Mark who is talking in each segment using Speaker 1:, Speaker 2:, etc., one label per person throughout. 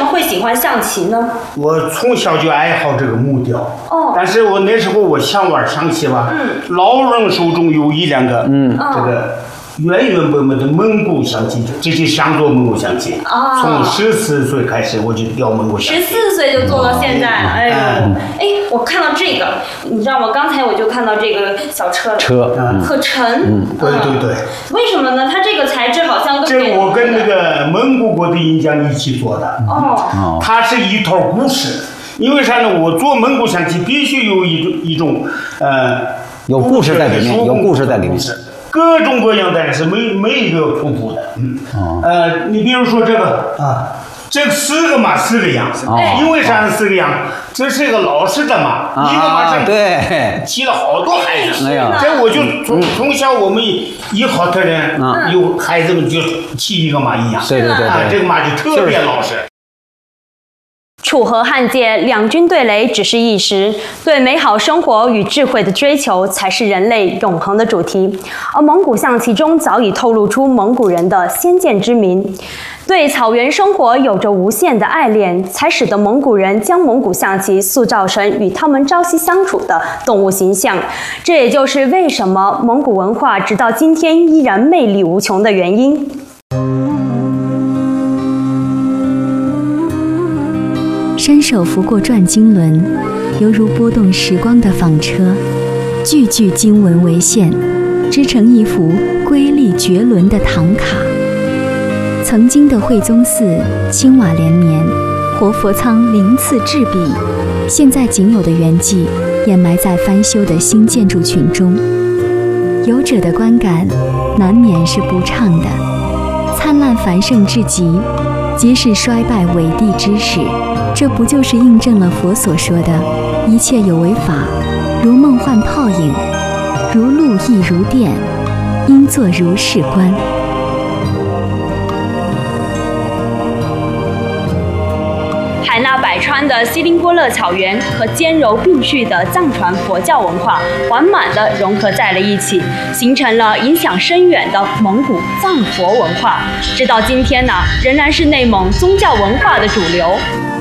Speaker 1: 会喜欢象棋呢？
Speaker 2: 我从小就爱好这个木雕。
Speaker 1: 哦。
Speaker 2: 但是我那时候我想玩象棋吧，老人手中有一两个，这个原原本本的蒙古象棋，这是想做蒙古象棋。从14岁开始我就雕蒙古象棋。
Speaker 1: 14岁就做到现在，哎呦，哎，我看到这个，你知道吗？刚才我就看到这个小车了，可沉。
Speaker 2: 对对对。
Speaker 1: 为什么呢？它这个材质好像
Speaker 2: 这我跟那个蒙古国的银匠一起做的。它是一套故事。因为啥呢？我做蒙古象棋必须有一种
Speaker 3: 有故事在里面，有故事在里面。
Speaker 2: 各种各样的人是每一个重复的。你比如说这个这4个马4个样，因为啥4个样？这是一个老师的马，一个马上
Speaker 3: 对
Speaker 2: 骑了好多孩子。
Speaker 3: 这
Speaker 2: 我就从小我们一好的人有孩子们就骑一个马一样。
Speaker 3: 对，
Speaker 2: 这个马就特别老实。
Speaker 1: 楚河汉界，两军对垒只是一时，对美好生活与智慧的追求才是人类永恒的主题。而蒙古象棋中早已透露出蒙古人的先见之明，对草原生活有着无限的爱恋，才使得蒙古人将蒙古象棋塑造成与他们朝夕相处的动物形象。这也就是为什么蒙古文化直到今天依然魅力无穷的原因。
Speaker 4: 伸手拂过转经轮，犹如拨动时光的纺车，句句经文为线，织成一幅瑰丽绝伦的唐卡。曾经的惠宗寺青瓦连绵，活佛仓鳞次栉比，现在仅有的圆迹掩埋在翻修的新建筑群中，游者的观感难免是不畅的。灿烂繁盛至极，即使衰败伟地之始，这不就是印证了佛所说的一切有为法，如梦幻泡影，如露亦如电，应作如是观。
Speaker 1: 海纳百川的锡林郭勒草原和兼柔并蓄的藏传佛教文化缓慢地融合在了一起，形成了影响深远的蒙古藏佛文化。直到今天呢，仍然是内蒙宗教文化的主流。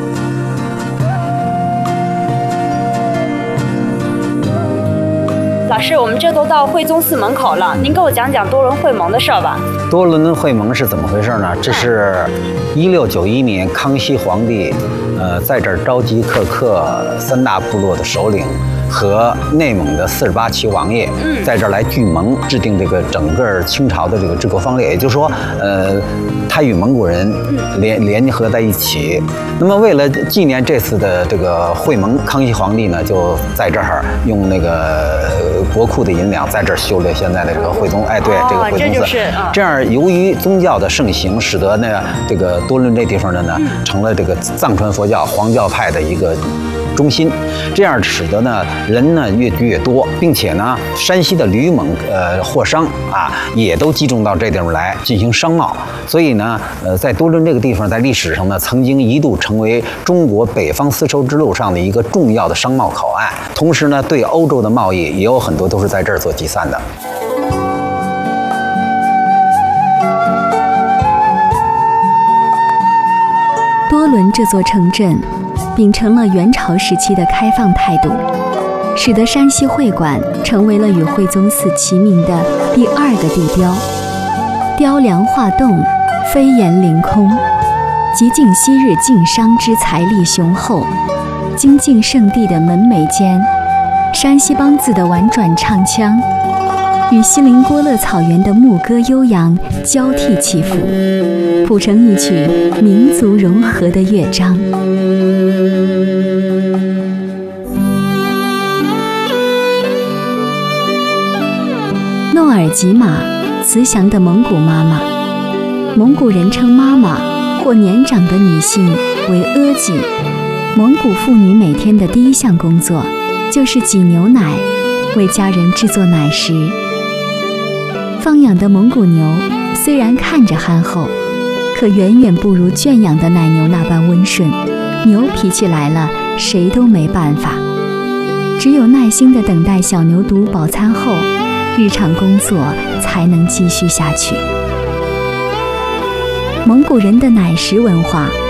Speaker 1: 老师，我们这都到惠宗寺门口了，您给我讲讲多伦会盟的事儿吧。
Speaker 3: 多伦会盟是怎么回事呢？这是1691年康熙皇帝，在这儿召集各克3大部落的首领和内蒙的48旗王爷，在这儿来聚盟，制定这个整个清朝的这个治国方略。也就是说，他与蒙古人联合在一起。那么为了纪念这次的这个会盟，康熙皇帝呢就在这儿用那个国库的银两在这儿修了现在的这个惠宗，这个惠宗寺。这样由于宗教的盛行，使得呢这个多伦这地方呢成了这个藏传佛教黄教派的一个中心，这样使得呢人呢越聚越多，并且呢山西的吕蒙货商也都集中到这地方来进行商贸，所以呢在多伦这个地方在历史上呢曾经一度成为中国北方丝绸之路上的一个重要的商贸口岸，同时呢对欧洲的贸易也有很多都是在这儿做集散的。
Speaker 4: 多伦这座城镇秉承了元朝时期的开放态度，使得山西会馆成为了与惠宗寺齐名的第2个地标。雕梁画栋，飞檐凌空，极尽昔日晋商之财力雄厚。精进圣地的门楣间，山西梆子的婉转唱腔与锡林郭勒草原的牧歌悠扬交替起伏，谱成一曲民族融合的乐章。诺尔吉玛，慈祥的蒙古妈妈。蒙古人称妈妈或年长的女性为阿吉。蒙古妇女每天的第一项工作就是挤牛奶，为家人制作奶食。放养的蒙古牛虽然看着憨厚，可远远不如圈养的奶牛那般温顺。牛脾气来了，谁都没办法。只有耐心地等待小牛犊饱餐后，日常工作才能继续下去。蒙古人的奶食文化